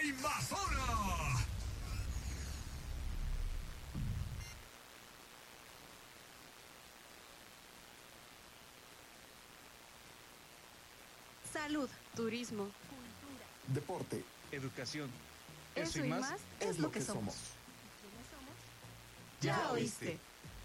Invasora. Salud, turismo, Deporte. Educación. eso y más es lo que somos. ¿Ya oíste?